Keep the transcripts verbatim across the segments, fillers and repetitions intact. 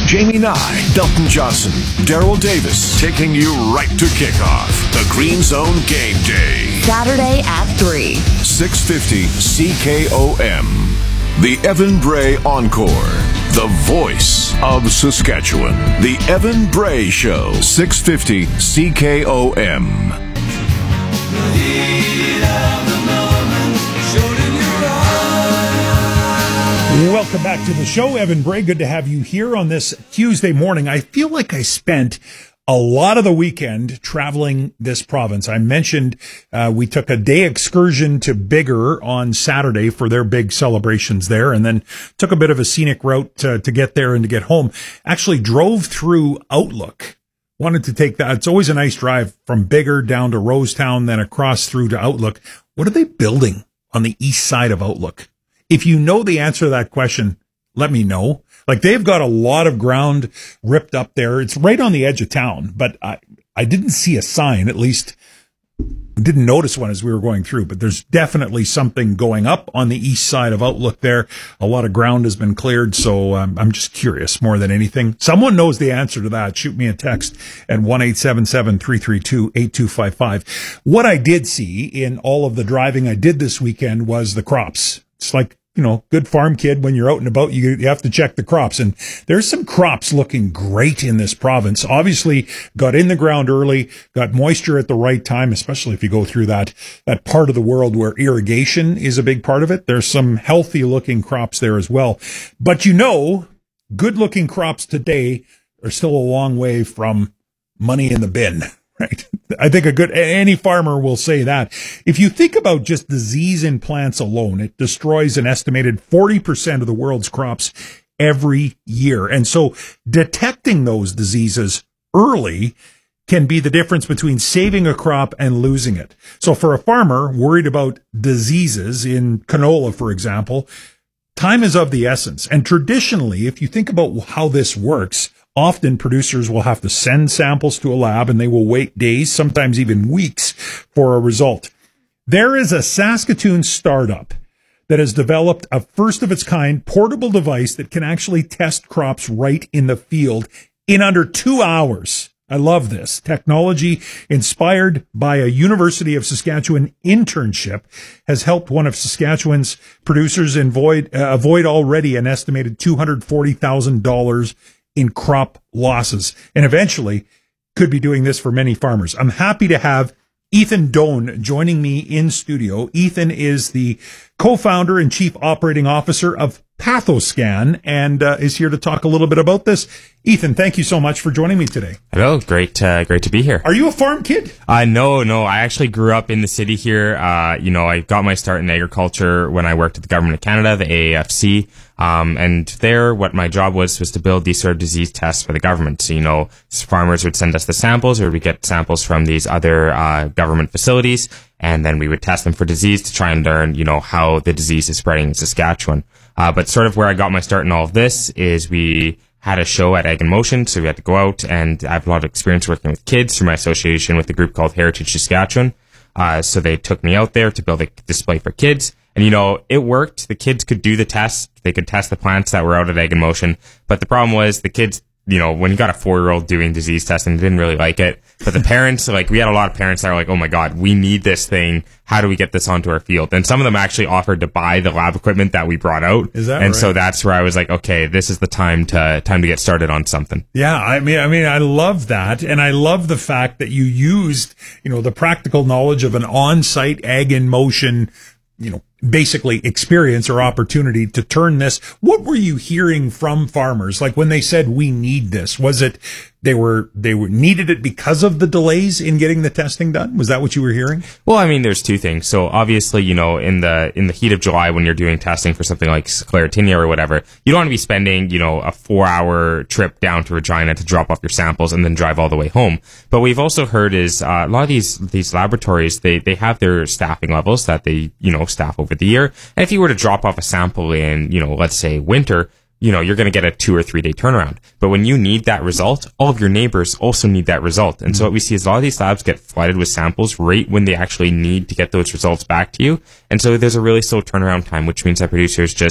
Jamie Nye, Dalton Johnson, Daryl Davis, taking you right to kickoff. The Green Zone Game Day. Saturday at three. six fifty C K O M. The Evan Bray Encore. The voice of Saskatchewan. The Evan Bray Show. six fifty C K O M. Welcome back to the show. Evan Bray, good to have you here on this Tuesday morning. I feel like I spent a lot of the weekend traveling this province. I mentioned uh, we took a day excursion to Biggar on Saturday for their big celebrations there, and then took a bit of a scenic route to, to get there and to get home. Actually drove through Outlook. Wanted to take that. It's always a nice drive from Biggar down to Rosetown, then across through to Outlook. What are they building on the east side of Outlook? If you know the answer to that question, let me know. Like, they've got a lot of ground ripped up there. It's right on the edge of town, but I, I didn't see a sign, at least didn't notice one as we were going through, but there's definitely something going up on the east side of Outlook there. A lot of ground has been cleared, so um, I'm just curious more than anything. Someone knows the answer to that. Shoot me a text at one eight seven seven, three three two, eight two five five. What I did see in all of the driving I did this weekend was the crops. It's like, you know, good farm kid, when you're out and about, you, you have to check the crops. And there's some crops looking great in this province. Obviously, got in the ground early, got moisture at the right time, especially if you go through that, that part of the world where irrigation is a big part of it. There's some healthy looking crops there as well. But you know, good looking crops today are still a long way from money in the bin. Right. I think a good, any farmer will say that. If you think about just disease in plants alone, it destroys an estimated forty percent of the world's crops every year. And so detecting those diseases early can be the difference between saving a crop and losing it. So for a farmer worried about diseases in canola, for example, time is of the essence. And traditionally, if you think about how this works, often producers will have to send samples to a lab and they will wait days, sometimes even weeks, for a result. There is a Saskatoon startup that has developed a first-of-its-kind portable device that can actually test crops right in the field in under two hours. I love this. Technology inspired by a University of Saskatchewan internship has helped one of Saskatchewan's producers avoid, uh, avoid already an estimated two hundred forty thousand dollars in crop losses, and eventually could be doing this for many farmers. I'm happy to have Ethan Doan joining me in studio. Ethan is the co-founder and chief operating officer of Pathoscan and uh, is here to talk a little bit about this. Ethan, thank you so much for joining me today. Hello, great, uh, great to be here. Are you a farm kid? Uh, no, no, I actually grew up in the city here. Uh, you know, I got my start in agriculture when I worked at the Government of Canada, the A A F C. Um, and there, what my job was, was to build these sort of disease tests for the government. So, you know, farmers would send us the samples, or we'd get samples from these other, uh, government facilities, and then we would test them for disease to try and learn, you know, how the disease is spreading in Saskatchewan. Uh, but sort of where I got my start in all of this is we had a show at Ag in Motion, so we had to go out, and I have a lot of experience working with kids through my association with a group called Heritage Saskatchewan. Uh, so they took me out there to build a display for kids. And, you know, it worked. The kids could do the test. They could test the plants that were out at Ag in Motion. But the problem was the kids, you know, when you got a four-year-old doing disease testing, they didn't really like it. But the parents, like, we had a lot of parents that were like, oh my God, we need this thing. How do we get this onto our field? And some of them actually offered to buy the lab equipment that we brought out. Is that And right? so that's where I was like, okay, this is the time to, time to get started on something. Yeah, I mean, I mean, I love that. And I love the fact that you used, you know, the practical knowledge of an on-site Ag in Motion, you know, basically experience or opportunity to turn this. What were you hearing from farmers? Like when they said, we need this, was it they were, they were needed it because of the delays in getting the testing done? Was that what you were hearing? Well, I mean, there's two things. So obviously, you know, in the, in the heat of July, when you're doing testing for something like Sclerotinia or whatever, you don't want to be spending, you know, a four hour trip down to Regina to drop off your samples and then drive all the way home. But we've also heard is, uh, a lot of these, these laboratories, they, they have their staffing levels that they, you know, staff over the year. And if you were to drop off a sample in, you know, let's say winter, you know, you're going to get a two or three day turnaround. But when you need that result, all of your neighbors also need that result. And mm-hmm. so what we see is a lot of these labs get flooded with samples right when they actually need to get those results back to you. And so there's a really slow turnaround time, which means that producers just,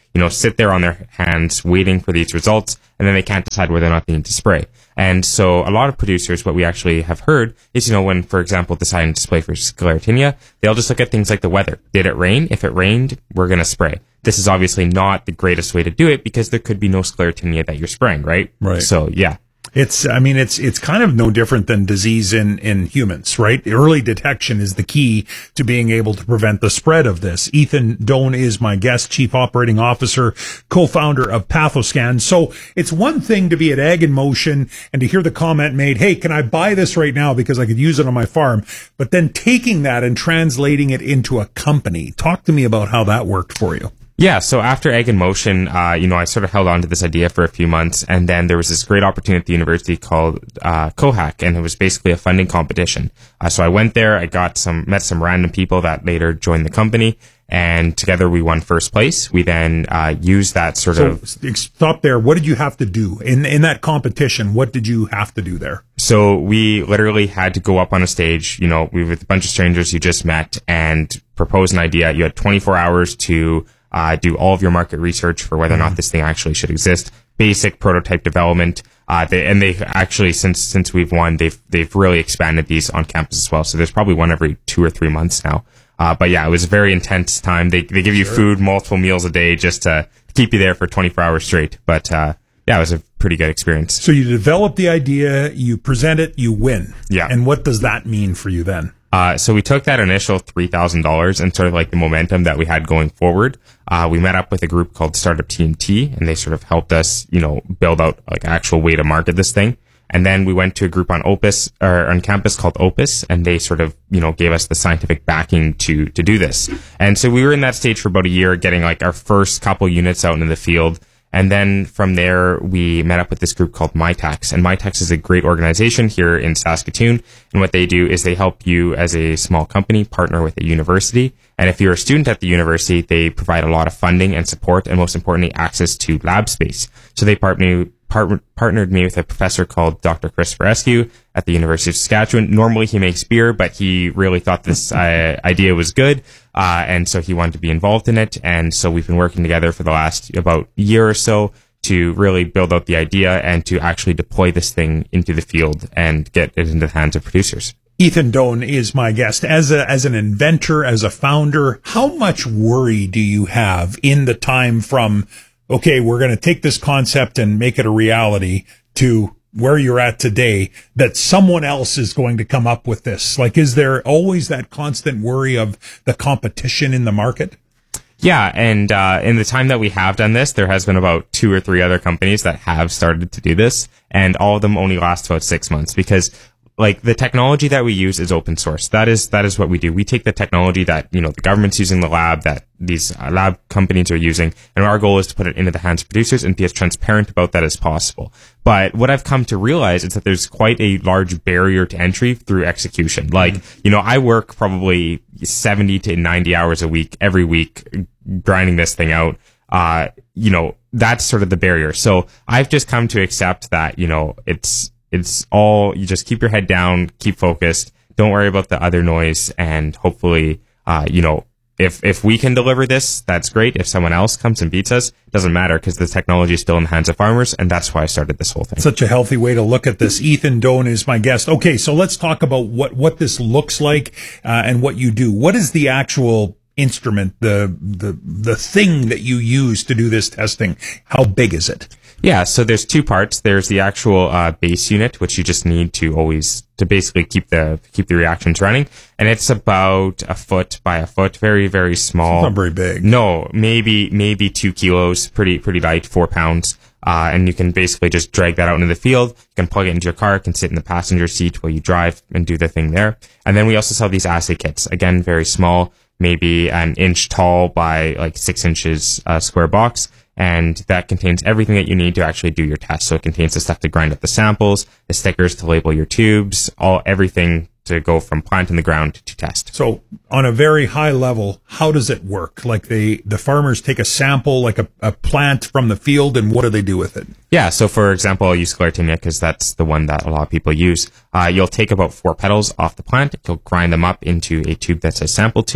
you know, sit there on their hands waiting for these results, and then they can't decide whether or not they need to spray. And so a lot of producers, what we actually have heard is, you know, when, for example, deciding to spray for Sclerotinia, they'll just look at things like the weather. Did it rain? If it rained, we're going to spray. This is obviously not the greatest way to do it because there could be no Sclerotinia that you're spraying, right? Right. So, yeah. It's, I mean, it's, it's kind of no different than disease in, in humans, right? Early detection is the key to being able to prevent the spread of this. Ethan Doan is my guest, Chief Operating Officer, co-founder of Pathoscan. So it's one thing to be at Ag in Motion and to hear the comment made, hey, can I buy this right now because I could use it on my farm? But then taking that and translating it into a company. Talk to me about how that worked for you. Yeah, so after Ag in Motion, uh, you know, I sort of held on to this idea for a few months, and then there was this great opportunity at the university called uh, COHAC, and it was basically a funding competition. Uh, so I went there, I got some, met some random people that later joined the company, and together we won first place. We then uh, used that sort so, of... Stop there. What did you have to do? In, in that competition, what did you have to do there? So we literally had to go up on a stage, you know, we with a bunch of strangers you just met, and propose an idea. You had twenty-four hours to... Uh, do all of your market research for whether or not this thing actually should exist. Basic prototype development. Uh, they, and they've actually, since, since we've won, they've, they've really expanded these on campus as well. So there's probably one every two or three months now. Uh, but yeah, it was a very intense time. They, they give you sure. food multiple meals a day just to keep you there for twenty-four hours straight. But, uh, yeah, it was a pretty good experience. So you develop the idea, you present it, you win. Yeah. And what does that mean for you then? Uh, so we took that initial three thousand dollars and sort of like the momentum that we had going forward. Uh, we met up with a group called Startup T M T, and they sort of helped us, you know, build out like an actual way to market this thing. And then we went to a group on Opus, or on campus called Opus, and they sort of, you know, gave us the scientific backing to, to do this. And so we were in that stage for about a year, getting like our first couple units out into the field. And then from there, we met up with this group called MyTax. And MyTax is a great organization here in Saskatoon. And what they do is they help you as a small company partner with a university. And if you're a student at the university, they provide a lot of funding and support, and most importantly, access to lab space. So they partner, part, partnered me with a professor called Doctor Christopher Eskew at the University of Saskatchewan. Normally he makes beer, but he really thought this uh, idea was good. Uh, and so he wanted to be involved in it. And so we've been working together for the last about year or so to really build out the idea and to actually deploy this thing into the field and get it into the hands of producers. Ethan Doan is my guest. As a, as an inventor, as a founder, how much worry do you have in the time from, okay, we're going to take this concept and make it a reality, to where you're at today, that someone else is going to come up with this? Like, is there always that constant worry of the competition in the market? Yeah, and uh, in the time that we have done this, there has been about two or three other companies that have started to do this, and all of them only last about six months because, like, the technology that we use is open source. That is that is what we do. We take the technology that, you know, the government's using, in the lab, that these uh, lab companies are using, and our goal is to put it into the hands of producers and be as transparent about that as possible. But what I've come to realize is that there's quite a large barrier to entry through execution. Like, mm-hmm. you know, I work probably seventy to ninety hours a week, every week, grinding this thing out. Uh, you know, that's sort of the barrier. So I've just come to accept that, you know, it's, It's all, you just keep your head down, keep focused, don't worry about the other noise, and hopefully, uh, you know, if, if we can deliver this, that's great. If someone else comes and beats us, it doesn't matter because the technology is still in the hands of farmers, and that's why I started this whole thing. Such a healthy way to look at this. Ethan Doan is my guest. Okay, so let's talk about what, what this looks like, uh, and what you do. What is the actual instrument, the, the, the thing that you use to do this testing? How big is it? Yeah, so there's two parts. There's the actual uh, base unit, which you just need to always to basically keep the keep the reactions running, and it's about a foot by a foot, very very small. It's not very big. No, maybe maybe two kilos, pretty pretty light, four pounds. Uh, and you can basically just drag that out into the field. You can plug it into your car. It can sit in the passenger seat while you drive and do the thing there. And then we also sell these assay kits. Again, very small, maybe an inch tall by like six inches uh, square box. And that contains everything that you need to actually do your test. So it contains the stuff to grind up the samples, the stickers to label your tubes, all everything to go from plant in the ground to test. So on a very high level, how does it work? Like they, the farmers take a sample, like a, a plant from the field, and what do they do with it? Yeah. So for example, I'll use Sclerotinia because that's the one that a lot of people use. Uh, you'll take about four petals off the plant. You'll grind them up into a tube that's a sample tube.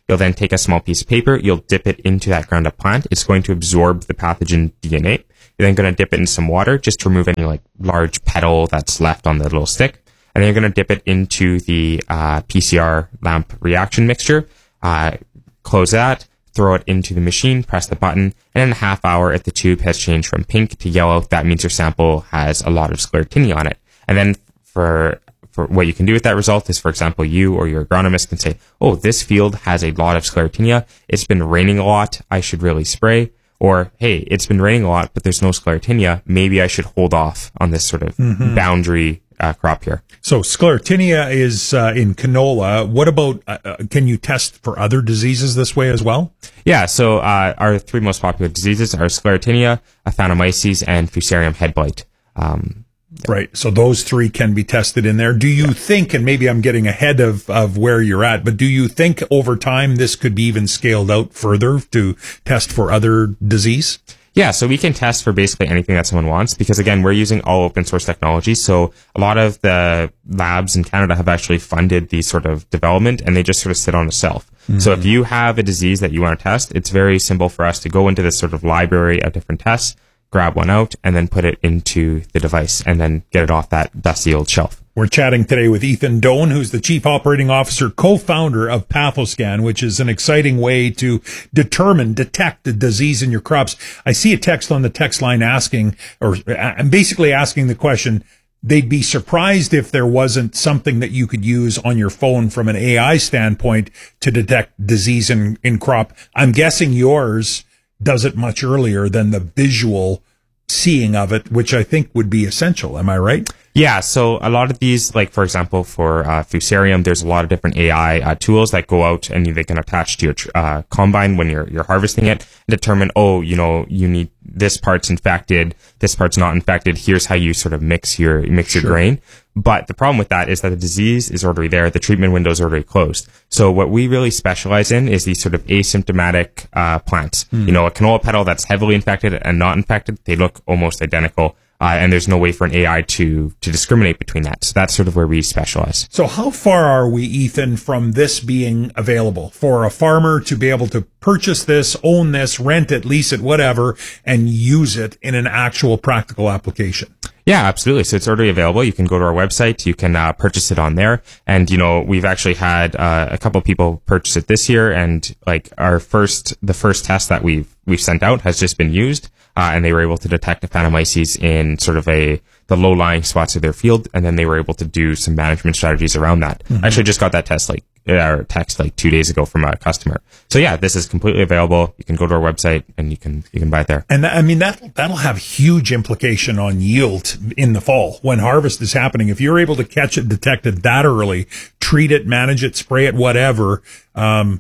You'll then take a small piece of paper. You'll dip it into that ground up plant. It's going to absorb the pathogen D N A. You're then going to dip it in some water just to remove any like large petal that's left on the little stick. And then you're going to dip it into the uh, P C R lamp reaction mixture. Uh, close that, throw it into the machine, press the button, and in a half hour, if the tube has changed from pink to yellow, that means your sample has a lot of Sclerotinia on it. And then for for what you can do with that result is, for example, you or your agronomist can say, oh, this field has a lot of Sclerotinia. It's been raining a lot. I should really spray. Or, hey, it's been raining a lot, but there's no Sclerotinia. Maybe I should hold off on this sort of mm-hmm. boundary uh, crop here. So Sclerotinia is uh, in canola. What about, uh, can you test for other diseases this way as well? Yeah, so uh, our three most popular diseases are Sclerotinia, Aphanomyces, and Fusarium head blight. Um, Right. So those three can be tested in there. Do you think, and maybe I'm getting ahead of, of where you're at, but do you think over time this could be even scaled out further to test for other disease? Yeah, so we can test for basically anything that someone wants because, again, we're using all open source technology. So a lot of the labs in Canada have actually funded these sort of development and they just sort of sit on a shelf. Mm-hmm. So if you have a disease that you want to test, it's very simple for us to go into this sort of library of different tests, grab one out, and then put it into the device and then get it off that dusty old shelf. We're chatting today with Ethan Doan, who's the Chief Operating Officer, co-founder of Pathoscan, which is an exciting way to determine, detect the disease in your crops. I see a text on the text line asking, or I'm basically asking the question, they'd be surprised if there wasn't something that you could use on your phone from an A I standpoint to detect disease in, in crop. I'm guessing yours does it much earlier than the visual seeing of it, which I think would be essential. Am I right? Yeah. So a lot of these, like, for example, for uh, Fusarium, there's a lot of different A I uh, tools that go out and they can attach to your uh, combine when you're, you're harvesting it and determine, oh, you know, you need this part's infected, this part's not infected. Here's how you sort of mix your, mix your Sure. grain. But the problem with that is that the disease is already there. The treatment window is already closed. So what we really specialize in is these sort of asymptomatic uh, plants. Mm. You know, a canola petal that's heavily infected and not infected, they look almost identical. Uh, and there's no way for an A I to to discriminate between that. So that's sort of where we specialize. So how far are we, Ethan, from this being available for a farmer to be able to purchase this, own this, rent it, lease it, whatever, and use it in an actual practical application? Yeah, absolutely. So it's already available. You can go to our website. You can uh, purchase it on there. And, you know, we've actually had uh, a couple of people purchase it this year. And like our first, the first test that we've, we've sent out has just been used. Uh, and they were able to detect Aphanomyces in sort of a, the low-lying spots of their field. And then they were able to do some management strategies around that. Mm-hmm. I actually just got that test like, or text like two days ago from a customer. So yeah, this is completely available. You can go to our website and you can, you can buy it there. And that, I mean, that, that'll have huge implication on yield in the fall when harvest is happening. If you're able to catch it, detect it that early, treat it, manage it, spray it, whatever, um,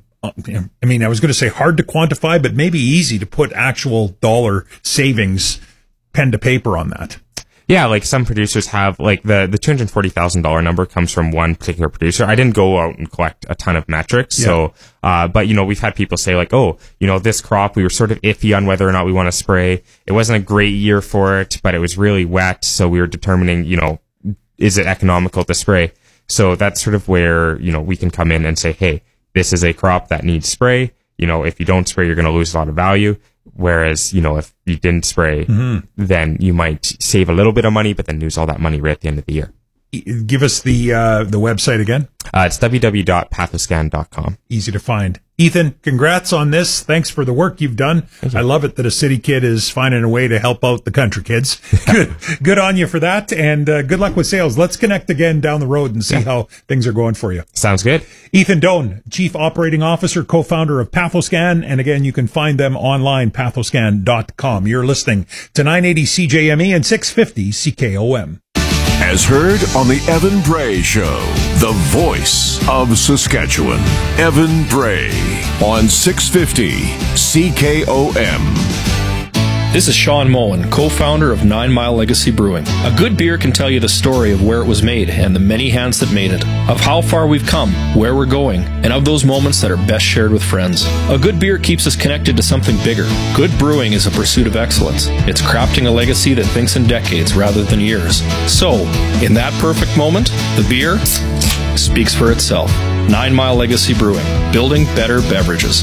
I mean, I was going to say hard to quantify, but maybe easy to put actual dollar savings pen to paper on that. Yeah, like some producers have, like the, the two hundred forty thousand dollars number comes from one particular producer. I didn't go out and collect a ton of metrics. Yeah. So, uh, but you know, we've had people say like, oh, you know, this crop, we were sort of iffy on whether or not we want to spray. It wasn't a great year for it, but it was really wet. So we were determining, you know, is it economical to spray? So that's sort of where, you know, we can come in and say, hey, this is a crop that needs spray. You know, if you don't spray, you're going to lose a lot of value. Whereas, you know, if you didn't spray, mm-hmm. then you might save a little bit of money, but then lose all that money right at the end of the year. Give us the uh, the website again. Uh, it's w w w dot pathoscan dot com. Easy to find. Ethan, congrats on this. Thanks for the work you've done. You. I love it that a city kid is finding a way to help out the country kids. Good, good on you for that, and uh, good luck with sales. Let's connect again down the road and see yeah. how things are going for you. Sounds good. Ethan Doan, Chief Operating Officer, co-founder of Pathoscan, and again, you can find them online, pathoscan dot com. You're listening to nine eighty C J M E and six fifty C K O M. As heard on the Evan Bray Show, the voice of Saskatchewan, Evan Bray on six fifty C K O M. This is Sean Moen, co-founder of Nine Mile Legacy Brewing. A good beer can tell you the story of where it was made and the many hands that made it, of how far we've come, where we're going, and of those moments that are best shared with friends. A good beer keeps us connected to something bigger. Good brewing is a pursuit of excellence. It's crafting a legacy that thinks in decades rather than years. So, in that perfect moment, the beer speaks for itself. Nine Mile Legacy Brewing, building better beverages.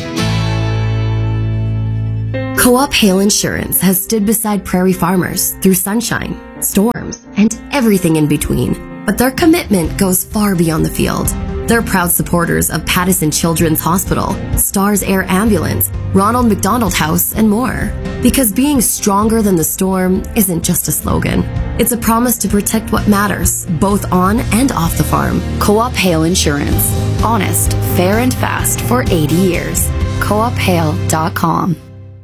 Co-op Hail Insurance has stood beside prairie farmers through sunshine, storms, and everything in between. But their commitment goes far beyond the field. They're proud supporters of Pattison Children's Hospital, Stars Air Ambulance, Ronald McDonald House, and more. Because being stronger than the storm isn't just a slogan. It's a promise to protect what matters, both on and off the farm. Co-op Hail Insurance. Honest, fair, and fast for eighty years. co op hail dot com.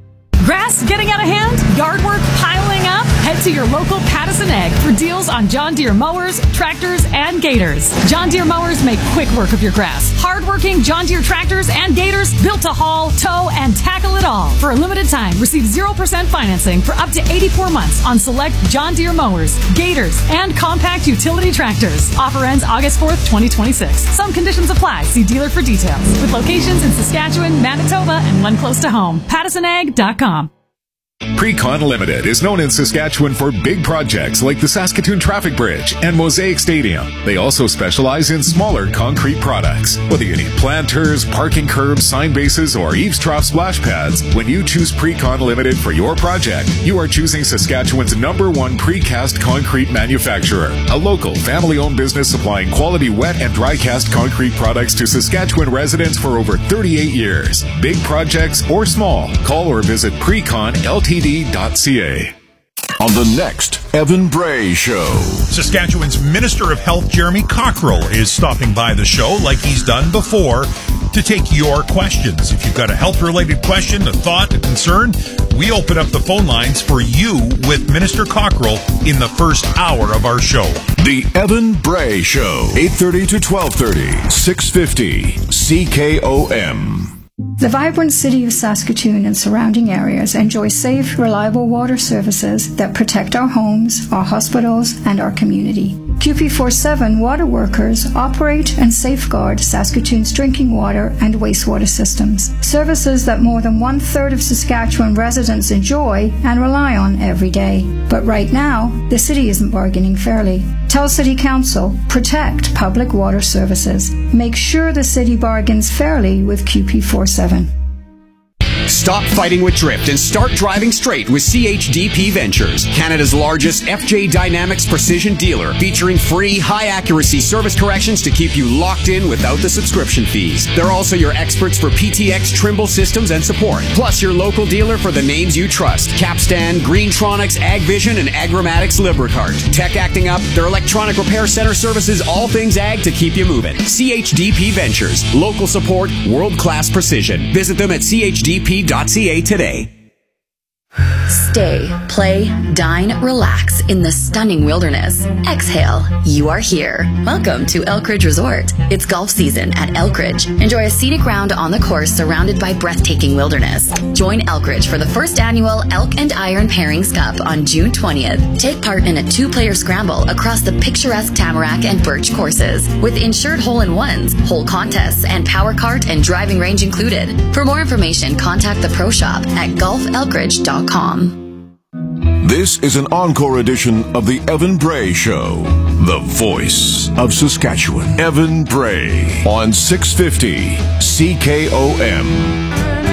Grass getting out of hand? Yard work piling up? Head to your local Pattison Ag for deals on John Deere mowers, tractors, and gators. John Deere mowers make quick work of your grass. Hard-working John Deere tractors and gators built to haul, tow, and tackle it all. For a limited time, receive zero percent financing for up to eighty-four months on select John Deere mowers, gators, and compact utility tractors. Offer ends August fourth, twenty twenty-six. Some conditions apply. See dealer for details. With locations in Saskatchewan, Manitoba, and one close to home. Pattison Ag dot com. Precon Limited is known in Saskatchewan for big projects like the Saskatoon Traffic Bridge and Mosaic Stadium. They also specialize in smaller concrete products. Whether you need planters, parking curbs, sign bases, or eaves trough splash pads, when you choose Precon Limited for your project, you are choosing Saskatchewan's number one precast concrete manufacturer. A local, family-owned business supplying quality wet and dry cast concrete products to Saskatchewan residents for over thirty-eight years. Big projects or small, call or visit precon L T D dot C A. On the next Evan Bray Show. Saskatchewan's Minister of Health, Jeremy Cockrell, is stopping by the show like he's done before to take your questions. If you've got a health-related question, a thought, a concern, we open up the phone lines for you with Minister Cockrell in the first hour of our show. The Evan Bray Show, eight thirty to twelve thirty, six fifty C K O M. The vibrant city of Saskatoon and surrounding areas enjoy safe, reliable water services that protect our homes, our hospitals, and our community. Q P forty-seven water workers operate and safeguard Saskatoon's drinking water and wastewater systems, services that more than one-third of Saskatchewan residents enjoy and rely on every day. But right now, the city isn't bargaining fairly. Tell City Council, protect public water services. Make sure the city bargains fairly with Q P forty-seven. Stop fighting with drift and start driving straight with C H D P Ventures, Canada's largest F J Dynamics precision dealer, featuring free, high-accuracy service corrections to keep you locked in without the subscription fees. They're also your experts for P T X Trimble systems and support, plus your local dealer for the names you trust: Capstan, Greentronics, AgVision, and Agramatics Libricart. Tech acting up, their electronic repair center services all things ag to keep you moving. C H D P Ventures, local support, world-class precision. Visit them at C H D P dot C A today. Stay, play, dine, relax in the stunning wilderness. Exhale, you are here. Welcome to Elkridge Resort. It's golf season at Elkridge. Enjoy a scenic round on the course surrounded by breathtaking wilderness. Join Elkridge for the first annual Elk and Iron Pairings Cup on June twentieth. Take part in a two-player scramble across the picturesque Tamarack and Birch courses with insured hole-in-ones, hole contests, and power cart and driving range included. For more information, contact the Pro Shop at golf elkridge dot com. This is an encore edition of the Evan Bray Show, the voice of Saskatchewan. Evan Bray on six fifty C K O M.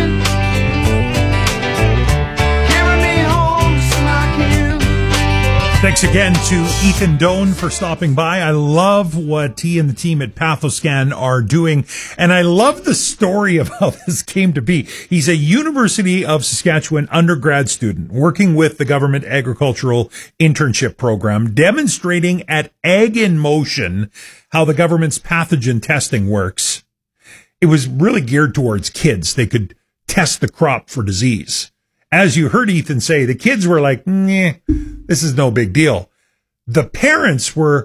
Thanks again to Ethan Doan for stopping by. I love what he and the team at Pathoscan are doing, and I love the story of how this came to be. He's a University of Saskatchewan undergrad student working with the government agricultural internship program, demonstrating at Ag in Motion how the government's pathogen testing works. It was really geared towards kids. They could test the crop for disease. As you heard Ethan say, the kids were like, nah, this is no big deal. The parents were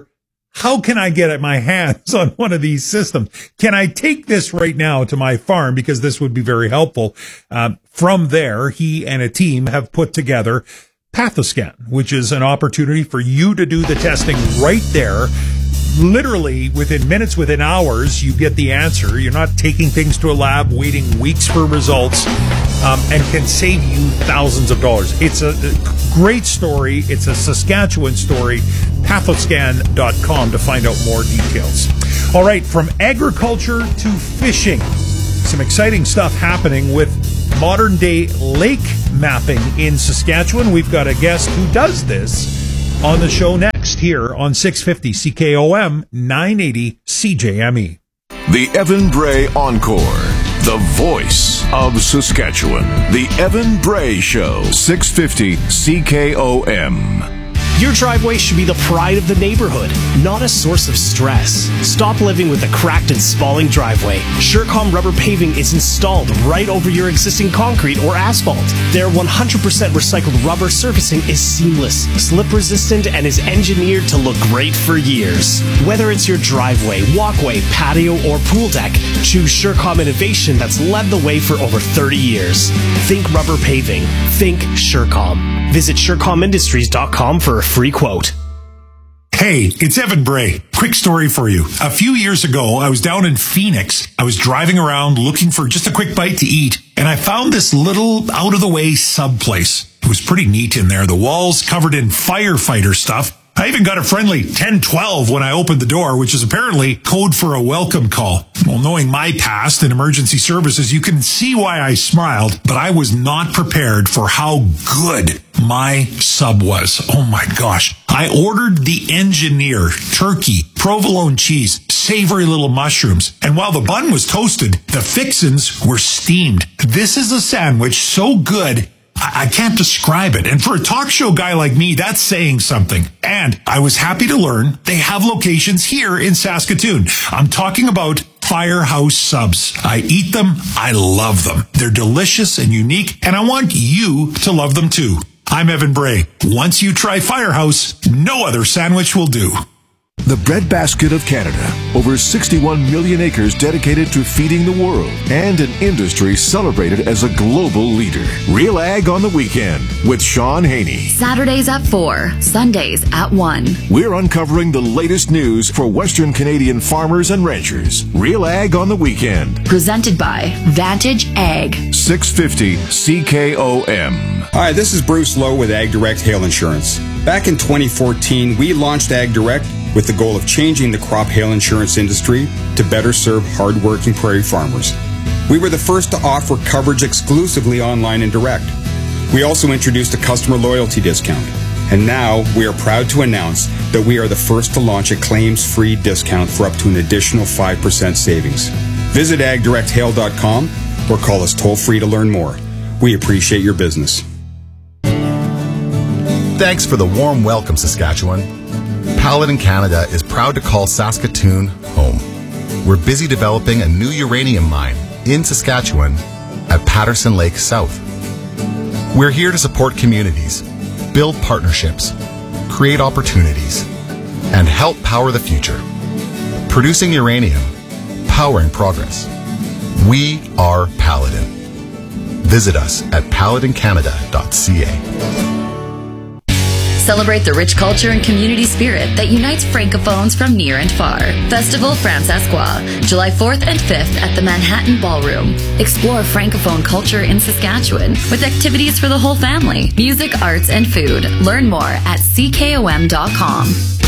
how can I get my hands on one of these systems? Can I take this right now to my farm? Because this would be very helpful. Um, from there, he and a team have put together Pathoscan, which is an opportunity for you to do the testing right there. Literally within minutes, within hours, you get the answer. You're not taking things to a lab, waiting weeks for results, um, and can save you thousands of dollars. It's a, a great story. It's a Saskatchewan story. Pathoscan dot com to find out more details. All right, from agriculture to fishing, some exciting stuff happening with modern day lake mapping in Saskatchewan. We've got a guest who does this on the show next here on six fifty C K O M, nine eighty C J M E. The Evan Bray Encore, the voice of Saskatchewan. The Evan Bray Show, six fifty C K O M. Your driveway should be the pride of the neighborhood, not a source of stress. Stop living with a cracked and spalling driveway. Surecom rubber paving is installed right over your existing concrete or asphalt. Their one hundred percent recycled rubber surfacing is seamless, slip resistant, and is engineered to look great for years. Whether it's your driveway, walkway, patio, or pool deck, choose Surecom innovation that's led the way for over thirty years. Think rubber paving. Think Surecom. Visit Surecom Industries dot com for a free quote. Hey, it's Evan Bray. Quick story for you. A few years ago, I was down in Phoenix. I was driving around looking for just a quick bite to eat, and I found this little out-of-the-way sub place. It was pretty neat in there. The walls covered in firefighter stuff. I even got a friendly ten twelve when I opened the door, which is apparently code for a welcome call. Well, knowing my past in emergency services, you can see why I smiled, but I was not prepared for how good my sub was. Oh my gosh. I ordered the engineer, turkey, provolone cheese, savory little mushrooms, and while the bun was toasted, the fixins were steamed. This is a sandwich so good, I can't describe it. And for a talk show guy like me, that's saying something. And I was happy to learn they have locations here in Saskatoon. I'm talking about Firehouse Subs. I eat them. I love them. They're delicious and unique, and I want you to love them too. I'm Evan Bray. Once you try Firehouse, no other sandwich will do. The breadbasket of Canada. Over sixty-one million acres dedicated to feeding the world. And an industry celebrated as a global leader. Real Ag on the Weekend with Sean Haney. Saturdays at four, Sundays at one. We're uncovering the latest news for Western Canadian farmers and ranchers. Real Ag on the Weekend. Presented by Vantage Ag. six fifty C K O M. Hi, this is Bruce Lowe with Ag Direct Hail Insurance. Back in twenty fourteen, we launched Ag Direct with the goal of changing the crop hail insurance industry to better serve hard-working prairie farmers. We were the first to offer coverage exclusively online and direct. We also introduced a customer loyalty discount. And now we are proud to announce that we are the first to launch a claims-free discount for up to an additional five percent savings. Visit ag direct hail dot com or call us toll-free to learn more. We appreciate your business. Thanks for the warm welcome, Saskatchewan. Paladin Canada is proud to call Saskatoon home. We're busy developing a new uranium mine in Saskatchewan at Patterson Lake South. We're here to support communities, build partnerships, create opportunities, and help power the future. Producing uranium, powering progress. We are Paladin. Visit us at paladin canada dot c a. Celebrate the rich culture and community spirit that unites Francophones from near and far. Festival Francescois, July fourth and fifth at the Manhattan Ballroom. Explore Francophone culture in Saskatchewan with activities for the whole family, music, arts, and food. Learn more at c k o m dot com.